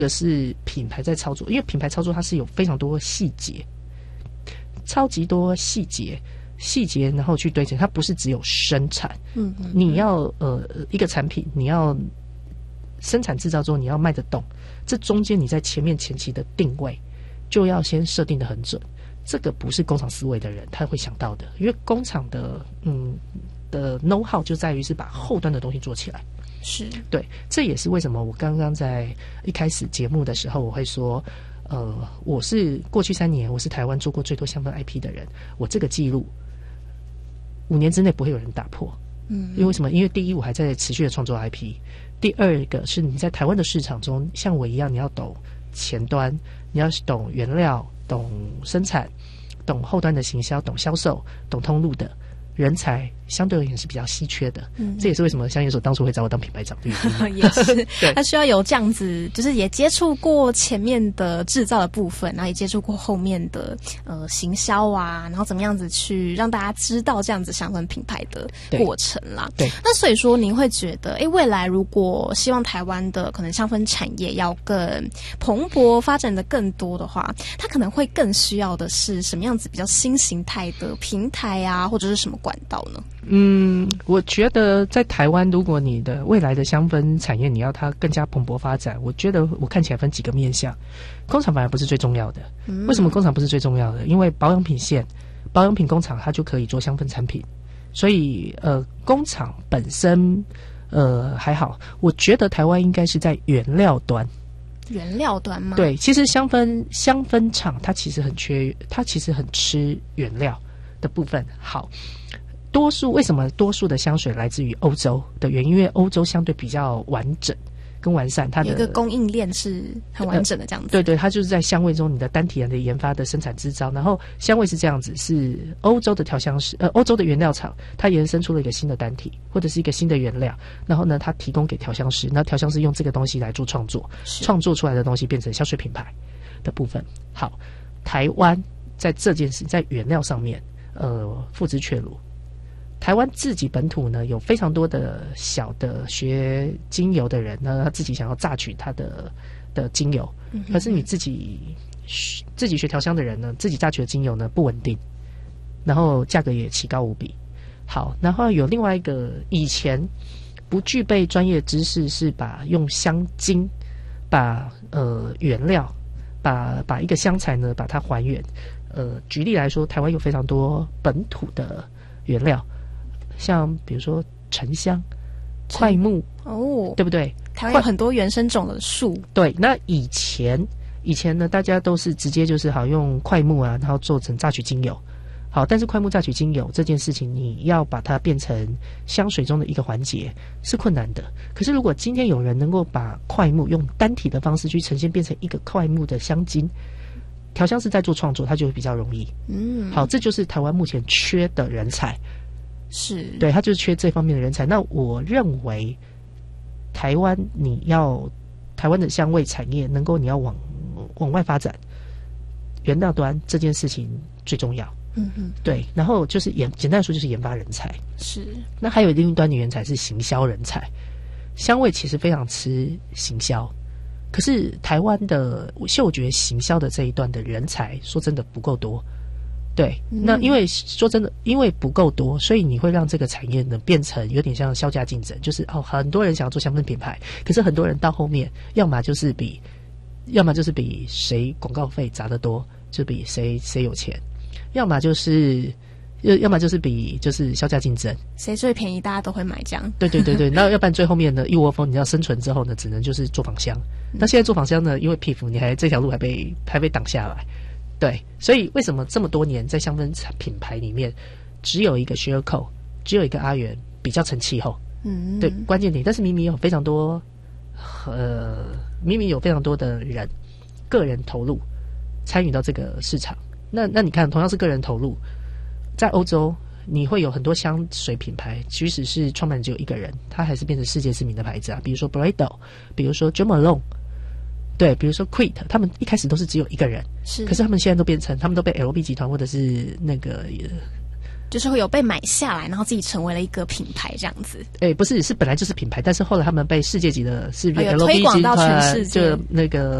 个是品牌在操作，因为品牌操作它是有非常多细节，超级多细节，然后去堆成，它不是只有生产。你要一个产品，你要生产制造之后，你要卖得动，这中间你在前期的定位就要先设定得很准。这个不是工厂思维的人他会想到的，因为工厂的know how 就在于是把后端的东西做起来。 是对，这也是为什么我刚刚在一开始节目的时候我会说，我是过去3年我是台湾做过最多香氛 IP 的人，我这个记录5年之内不会有人打破。因为为什么？因为第一，我还在持续的创作 IP；第二个是你在台湾的市场中，像我一样，你要懂前端，你要懂原料，懂生产，懂后端的行销，懂销售，懂通路的人才，相对而言是比较稀缺的。这也是为什么香研所当初会找我当品牌长的原因。 也是，他需要有这样子，就是也接触过前面的制造的部分，然后也接触过后面的行销啊，然后怎么样子去让大家知道这样子香氛品牌的过程啦。 对， 那所以说您会觉得，未来如果希望台湾的可能香氛产业要更蓬勃发展的更多的话，它可能会更需要的是什么样子比较新形态的平台啊，或者是什么管道呢？ 我觉得在台湾，如果你的未来的香氛产业你要它更加蓬勃发展，我觉得我看起来分几个面向。工厂反而不是最重要的。为什么工厂不是最重要的？因为保养品线、保养品工厂它就可以做香氛产品，所以工厂本身还好。我觉得台湾应该是在原料端。 原料端吗？ 对，其实香氛厂它其实很吃原料的部分。好。为什么多数的香水来自于欧洲的原因？因为欧洲相对比较完整跟完善，它的有一个供应链是很完整的这样子。 对，它就是在香味中你的单体人的研发的生产制造，然后香味是这样子，是欧洲的调香师欧洲的原料厂，它延伸出了一个新的单体或者是一个新的原料，然后呢它提供给调香师，那调香师用这个东西来做创作出来的东西变成香水品牌的部分。好，台湾在这件事在原料上面付之阙如。台湾自己本土呢，有非常多的小的学精油的人呢，他自己想要榨取他的精油，可是你自己学调香的人呢，自己榨取的精油呢不稳定，然后价格也奇高无比。好，然后有另外一个以前不具备专业知识，是用香精把原料把一个香材呢把它还原。举例来说，台湾有非常多本土的原料。像比如说沉香、檜木对不对？ 台湾有很多原生种的树。对， 那以前呢，大家都是直接就是好用檜木啊，然后做成榨取精油。好，但是檜木榨取精油这件事情，你要把它变成香水中的一个环节是困难的。可是如果今天有人能够把檜木用单体的方式去呈现，变成一个檜木的香精，调香师在做创作，它就会比较容易。好，这就是台湾目前缺的人才。 是， 对，他就是缺这方面的人才。那我认为台湾的香味产业你要往外发展，原料端这件事情最重要。对，然后就是简单来说就是研发人才。 是， 那还有另一端的人才是行销人才。香味其实非常吃行销，可是台湾的嗅觉行销的这一段的人才，说真的不够多。对，那因为说真的，因为不够多，所以你会让这个产业呢变成有点像销价竞争，就是很多人想要做香氛品牌，可是很多人到后面，要么就是比谁广告费砸得多，就比谁有钱，要么就是比就是销价竞争， 谁最便宜大家都会买这样。 对，那要不然最后面呢一窝蜂，你要生存之后呢，只能就是做仿香。那现在做仿香呢，因为皮肤你这条路还被挡下来。对，所以为什么这么多年在香氛品牌里面，只有一个薛尔寇，只有一个阿元比较成气候？对，关键点。但是明明有非常多的人个人投入参与到这个市场。那你看，同样是个人投入，在欧洲你会有很多香水品牌，即使是创办人只有一个人，他还是变成世界知名的牌子啊，比如说 Bridal， 比如说 Jo Malone。对，比如说 Creed， 他们一开始都是只有一个人，可是他们现在都变成，他们都被 LV 集团或者是那个就是会有被买下来，然后自己成为了一个品牌这样子。 不是，是本来就是品牌，但是后来他们被世界级的是有 LV 推广到集团全世界， 就那个